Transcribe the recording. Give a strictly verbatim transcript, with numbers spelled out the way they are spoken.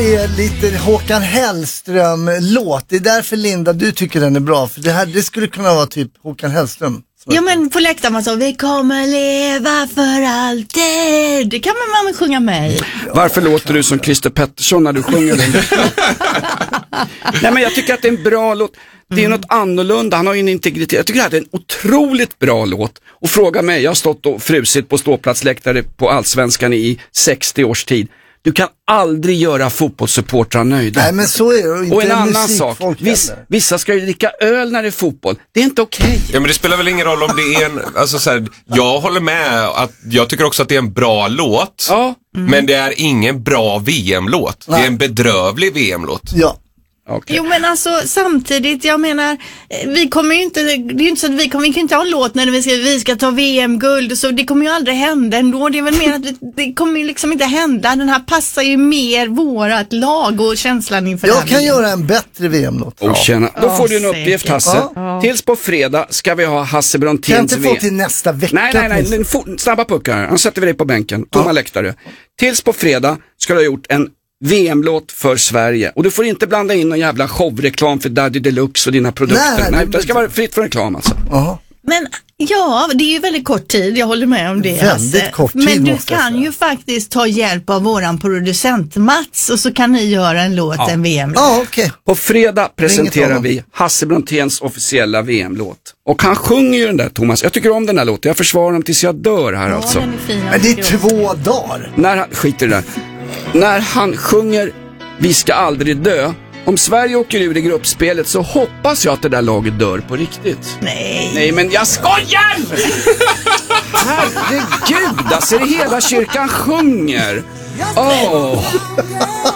är lite Håkan Hellström-låt. Det är därför, Linda, du tycker den är bra. För det här, det skulle kunna vara typ Håkan Hellström. Ja, men på läktaren man sa, vi kommer leva för alltid. Det kan man sjunga med i. Varför låter du som Christer Pettersson när du sjunger den? Nej, men jag tycker att det är en bra låt. Det är mm. något annorlunda, han har ju en integritet. Jag tycker att det är en otroligt bra låt. Och fråga mig, jag har stått och frusit på ståplatsläktare på Allsvenskan i sextio års tid. Du kan aldrig göra fotbollssupportrar nöjda. Nej, men så är det. Inte och en annan musik, sak, viss, vissa ska ju dricka öl när det är fotboll. Det är inte okej. Okay. Ja, men det spelar väl ingen roll om det är en, alltså så här, jag håller med att jag tycker också att det är en bra låt. Ja. Mm. Men det är ingen bra V M-låt. Nej. Det är en bedrövlig V M-låt. Ja. Okay. Jo, men alltså samtidigt, jag menar, vi kommer ju inte, det är ju inte så att vi kommer vi kan inte ha en låt när vi ska, vi ska ta V M-guld, så det kommer ju aldrig hända ändå. Det är väl mer att det, det kommer ju liksom inte hända. Den här passar ju mer vårat lag och känslan inför. Jag kan göra en bättre V M-låt. Oh, tjena. Då får oh, du en uppgift, Hasse. Ja. Tills på fredag ska vi ha Hasse Bronténs. Kan inte få till nästa vecka. Nej, nej, nej, nej. For, snabba puckar. Han sätter vi dig på bänken. Tomma ja. läktare. Tills på fredag ska du ha gjort en V M-låt för Sverige. Och du får inte blanda in någon jävla showreklam för Daddy Deluxe och dina produkter. Nej, nej, nej det ska vara fritt för reklam alltså. Uh-huh. Men ja, det är ju väldigt kort tid, jag håller med om det. Väldigt alltså. kort tid. Men du kan ju faktiskt ta hjälp av våran producent Mats, och så kan ni göra en låt, ja. en V M-låt. Ja, okej. På fredag presenterar vi Hasse Bronténs officiella V M-låt. Och han sjunger ju den där, Thomas. Jag tycker om den här låten. Jag försvarar honom tills jag dör här, ja, alltså. Den är fin, men det är två dagar. När han, skiter det där. När han sjunger Vi ska aldrig dö. Om Sverige åker ur i gruppspelet så hoppas jag att det där laget dör på riktigt. Nej. Nej, men jag skojar! Herregud, alltså det hela kyrkan sjunger. Åh. Oh.